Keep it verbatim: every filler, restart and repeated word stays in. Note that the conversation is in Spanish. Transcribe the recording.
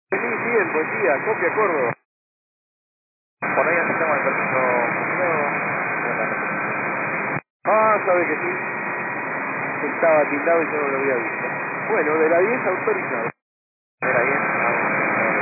Vení, bien, buen día, copia Córdoba. Por ahí necesitamos el permiso nuevo. Ah, sabe que sí. Estaba tildado y yo no lo había visto. Bueno, de la diez autorizado. Era bien.